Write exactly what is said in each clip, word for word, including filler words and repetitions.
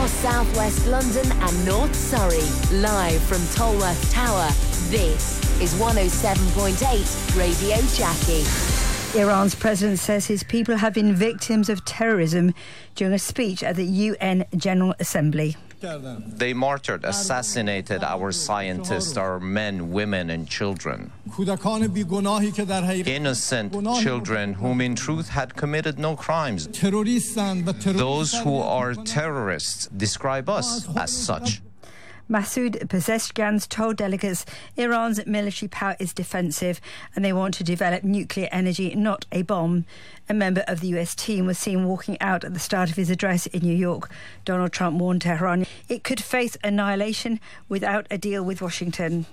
across southwest London and North Surrey. Live from Tolworth Tower, this is one oh seven point eight Radio Jackie. Iran's president says his people have been victims of terrorism during a speech at the U N General Assembly. They martyred, assassinated our scientists, our men, women and children. Innocent children whom in truth had committed no crimes. Those who are terrorists describe us as such. Masoud Pezeshkian told delegates Iran's military power is defensive and they want to develop nuclear energy, not a bomb. A member of the U S team was seen walking out at the start of his address in New York. Donald Trump warned Tehran it could face annihilation without a deal with Washington.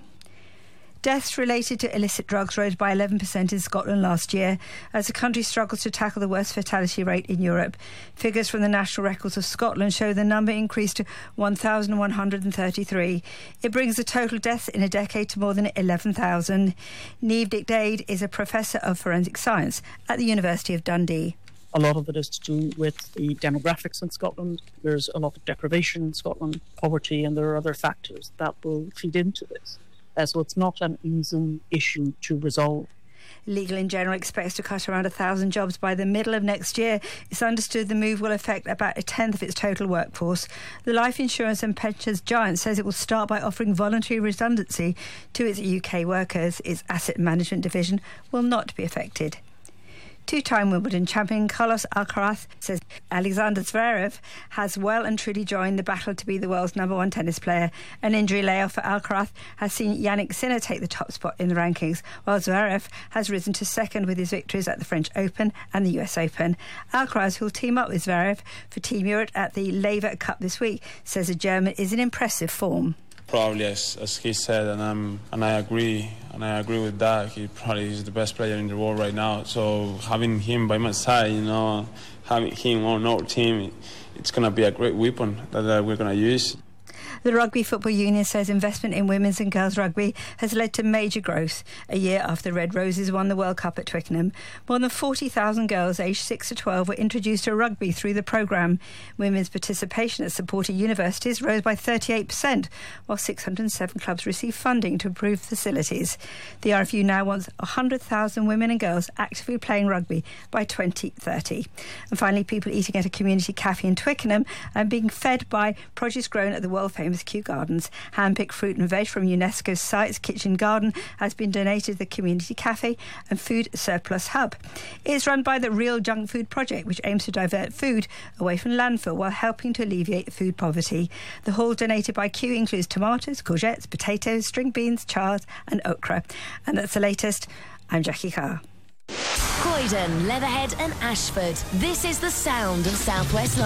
Deaths related to illicit drugs rose by eleven percent in Scotland last year as the country struggles to tackle the worst fatality rate in Europe. Figures from the National Records of Scotland show the number increased to one thousand one hundred thirty-three. It brings the total deaths in a decade to more than eleven thousand. Niamh Dicdade is a professor of forensic science at the University of Dundee. A lot of it is to do with the demographics in Scotland. There's a lot of deprivation in Scotland, poverty, and there are other factors that will feed into this. Uh, so it's not an easy issue to resolve. Legal in General expects to cut around one thousand jobs by the middle of next year. It's understood the move will affect about a tenth of its total workforce. The life insurance and pensions giant says it will start by offering voluntary redundancy to its U K workers. Its asset management division will not be affected. Two-time Wimbledon champion Carlos Alcaraz says Alexander Zverev has well and truly joined the battle to be the world's number one tennis player. An injury layoff for Alcaraz has seen Yannick Sinner take the top spot in the rankings, while Zverev has risen to second with his victories at the French Open and the U S Open. Alcaraz, who will team up with Zverev for Team Europe at the Laver Cup this week, says the German is in impressive form. Probably, as, as he said, and um, and I agree, and I agree with that. He probably is the best player in the world right now. So having him by my side, you know, having him on our team, it's going to be a great weapon that uh, we're going to use. The Rugby Football Union says investment in women's and girls' rugby has led to major growth. A year after the Red Roses won the World Cup at Twickenham, more than forty thousand girls aged six to twelve were introduced to rugby through the programme. Women's participation at supported universities rose by thirty-eight percent, while six hundred seven clubs received funding to improve facilities. The R F U now wants one hundred thousand women and girls actively playing rugby by twenty thirty. And finally, people eating at a community cafe in Twickenham and being fed by produce grown at the world-famous Kew Gardens. Hand-picked fruit and veg from UNESCO's Science Kitchen Garden has been donated to the community cafe and food surplus hub. It is run by the Real Junk Food Project, which aims to divert food away from landfill while helping to alleviate food poverty. The haul donated by Kew includes tomatoes, courgettes, potatoes, string beans, chard and okra. And that's the latest. I'm Jackie Carr. Croydon, Leatherhead and Ashford. This is the sound of South West London.